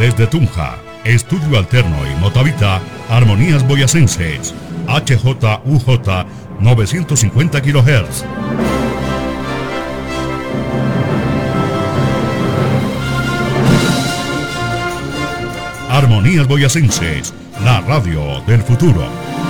Desde Tunja, Estudio Alterno y Motavita, Armonías Boyacenses, HJUJ 950 kHz. Armonías Boyacenses, la radio del futuro.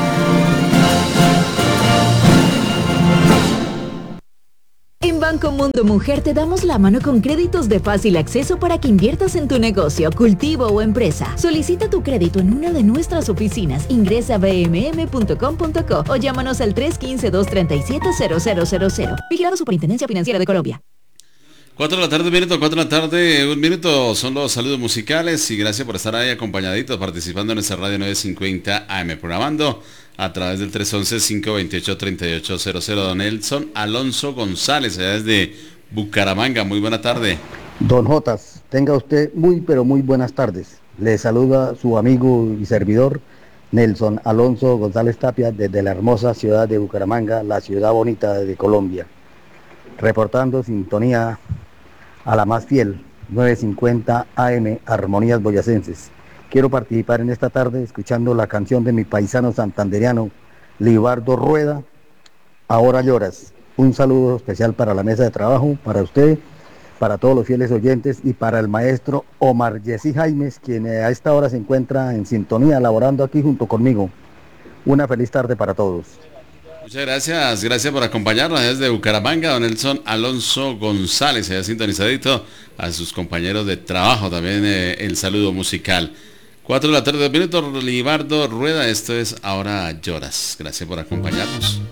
En Banco Mundo Mujer te damos la mano con créditos de fácil acceso para que inviertas en tu negocio, cultivo o empresa. Solicita tu crédito en una de nuestras oficinas. Ingresa a bmm.com.co o llámanos al 315-237-0000. Vigilado Superintendencia Financiera de Colombia. 4 de la tarde, 1 minuto, son los saludos musicales y gracias por estar ahí acompañaditos, participando en nuestra radio 950 AM, programando a través del 311-528-3800. Don Nelson Alonso González, allá desde Bucaramanga, muy buena tarde. Don Jotas, tenga usted muy pero muy buenas tardes. Le saluda su amigo y servidor Nelson Alonso González Tapia desde la hermosa ciudad de Bucaramanga, la ciudad bonita de Colombia. Reportando sintonía a la más fiel, 950 AM, Armonías Boyacenses. Quiero participar en esta tarde escuchando la canción de mi paisano santandereano, Libardo Rueda, Ahora Lloras. Un saludo especial para la mesa de trabajo, para usted, para todos los fieles oyentes y para el maestro Omar Yesí Jaimes, quien a esta hora se encuentra en sintonía, laborando aquí junto conmigo. Una feliz tarde para todos. Muchas gracias por acompañarnos desde Bucaramanga, don Nelson Alonso González, allá sintonizadito, a sus compañeros de trabajo también el saludo musical. 4 de la tarde, 2 minutos, Libardo Rueda, esto es Ahora Lloras. Gracias por acompañarnos.